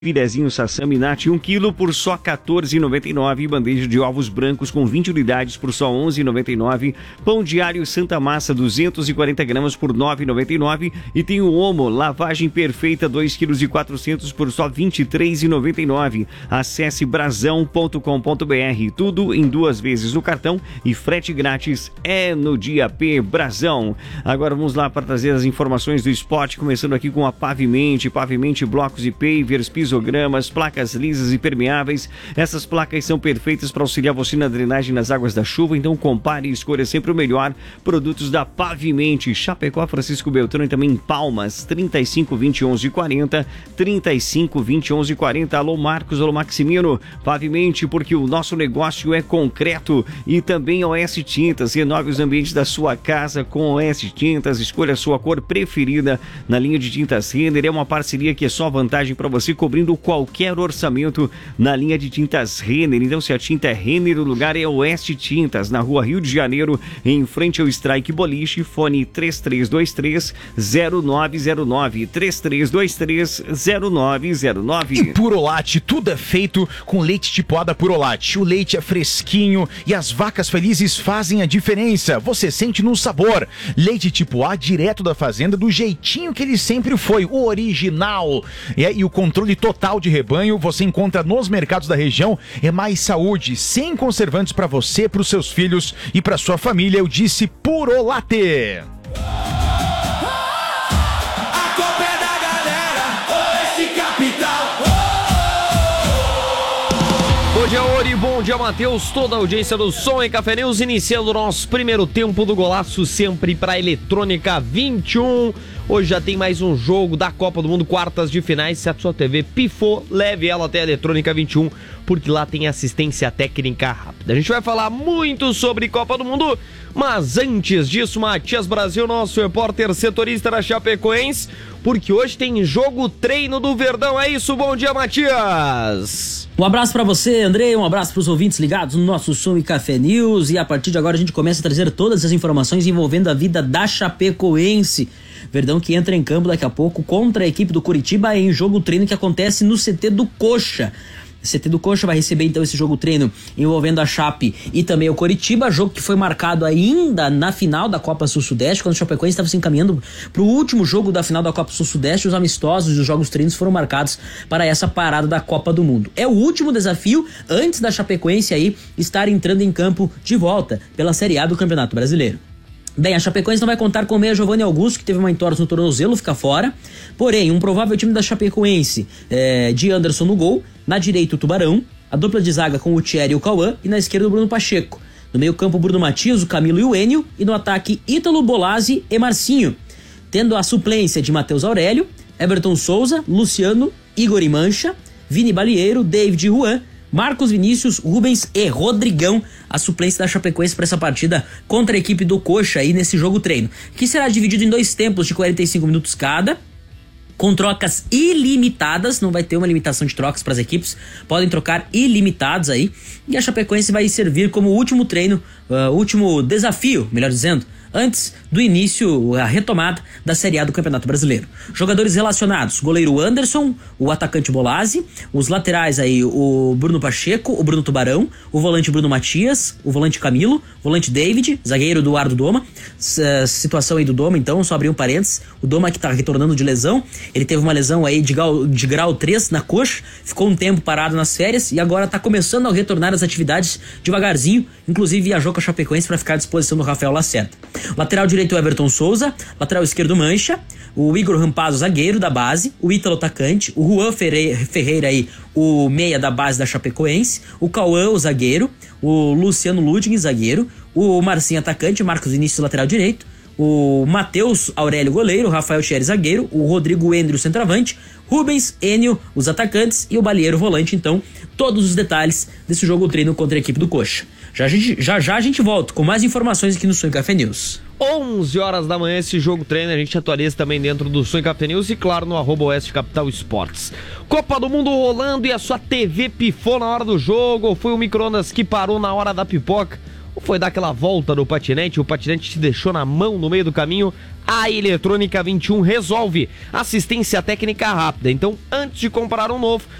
Filezinho Sassami Nati 1 kg por só R$ 14,99. Bandeja de ovos brancos com 20 unidades por só R$ 11,99. Pão diário Santa Massa 240 gramas por R$ 9,99. E tem o Omo lavagem perfeita 2,4 kg por só R$ 23,99. Acesse brasão.com.br. Tudo em 2 vezes no cartão e frete grátis é no Dia P Brasão. Agora vamos lá para trazer as informações do esporte, começando aqui com a Pavimente blocos e pavers, pisogramas, placas lisas e permeáveis. Essas placas são perfeitas para auxiliar você na drenagem nas águas da chuva, então compare e escolha sempre o melhor. Produtos da Pavimente, Chapecó, Francisco Beltrão e também Palmas, 3520-1140, 3520-1140. Alô Marcos, alô Maximino. Pavimente, porque o nosso negócio é concreto. E também OS Tintas, renove os ambientes da sua casa com OS Tintas, escolha a sua cor preferida na linha de tintas Renner. É uma parceria que é só vantagem para você, cobrindo qualquer orçamento na linha de tintas Renner. Então, se a tinta é Renner, o lugar é Oeste Tintas, na rua Rio de Janeiro, em frente ao Strike Boliche. Fone 3323-0909, 3323-0909. E Purolate, tudo é feito com leite tipo A da Purolate. O leite é fresquinho e as vacas felizes fazem a diferença. Você sente no sabor. Leite tipo A direto da fazenda, do jeitinho que ele sempre foi, o original. E o controle total de rebanho você encontra nos mercados da região. É mais saúde, sem conservantes para você, para os seus filhos e para sua família. Eu disse Purolate. A culpa é da galera, Oeste Capital. Bom dia, Ori, bom dia, Matheus, toda a audiência do Som e Café News, iniciando o nosso primeiro tempo do golaço, sempre para Eletrônica 21. Hoje já tem mais um jogo da Copa do Mundo, quartas de finais. Se a sua TV pifou, leve ela até a Eletrônica 21, porque lá tem assistência técnica rápida. A gente vai falar muito sobre Copa do Mundo, mas antes disso, Matias Brasil, nosso repórter setorista da Chapecoense, porque hoje tem jogo treino do Verdão. É isso, bom dia, Matias! Um abraço pra você, André, um abraço pros ouvintes ligados no nosso Som e Café News. E a partir de agora a gente começa a trazer todas as informações envolvendo a vida da Chapecoense. Verdão que entra em campo daqui a pouco contra a equipe do Curitiba em jogo treino que acontece no CT do Coxa. O CT do Coxa vai receber então esse jogo treino envolvendo a Chape e também o Coritiba, jogo que foi marcado ainda na final da Copa Sul-Sudeste, quando o Chapecoense estava se encaminhando para o último jogo da final da Copa Sul-Sudeste. Os amistosos e os jogos treinos foram marcados para essa parada da Copa do Mundo. É o último desafio antes da Chapecoense aí estar entrando em campo de volta pela Série A do Campeonato Brasileiro. Bem, a Chapecoense não vai contar com o meia Giovanni Augusto, que teve uma entorse no tornozelo, fica fora. Porém, um provável time da Chapecoense de Anderson no gol, na direita o Tubarão, a dupla de zaga com o Thierry e o Cauã, e na esquerda o Bruno Pacheco. No meio campo o Bruno Matias, o Camilo e o Enio, e no ataque Ítalo, Bolazzi e Marcinho. Tendo a suplência de Matheus Aurélio, Everton Souza, Luciano, Igor e Mancha, Vini Balieiro, David e Juan, Marcos Vinícius, Rubens e Rodrigão, a suplência da Chapecoense para essa partida contra a equipe do Coxa aí nesse jogo treino, que será dividido em 2 tempos de 45 minutos cada, com trocas ilimitadas. Não vai ter uma limitação de trocas para as equipes, podem trocar ilimitados aí, e a Chapecoense vai servir como último treino, último desafio, melhor dizendo, antes do início, a retomada da Série A do Campeonato Brasileiro. Jogadores relacionados: goleiro Anderson, o atacante Bolazzi, os laterais aí o Bruno Pacheco, o Bruno Tubarão, o volante Bruno Matias, o volante Camilo, o volante David, zagueiro Eduardo Doma. Situação aí do Doma, então, só abrir um parênteses, o Doma que tá retornando de lesão, ele teve uma lesão aí de grau 3 na coxa, ficou um tempo parado nas férias e agora tá começando a retornar às atividades devagarzinho, inclusive viajou com a Chapecoense para ficar à disposição do Rafael Lacerda. Lateral direito Everton Souza, lateral esquerdo Mancha, o Igor Rampazzo, zagueiro da base, o Ítalo atacante, o Juan Ferreira aí, o meia da base da Chapecoense, o Cauã, o zagueiro, o Luciano Ludwig, zagueiro, o Marcinho atacante, Marcos Vinícius lateral direito, o Matheus Aurélio goleiro, o Rafael Thierry zagueiro, o Rodrigo Endrio centroavante, Rubens, Enio, os atacantes e o Balieiro volante. Então, todos os detalhes desse jogo treino contra a equipe do Coxa. Já a gente volta com mais informações aqui no Som e Café News. 11 horas da manhã esse jogo treino, a gente atualiza também dentro do Som e Café News e claro no @Oeste Capital Esportes. Copa do Mundo rolando e a sua TV pifou na hora do jogo, ou foi o micro-ondas que parou na hora da pipoca? ou foi dar aquela volta no patinete, o patinete te deixou na mão no meio do caminho, a Eletrônica 21 resolve. Assistência técnica rápida. Então, antes de comprar um novo,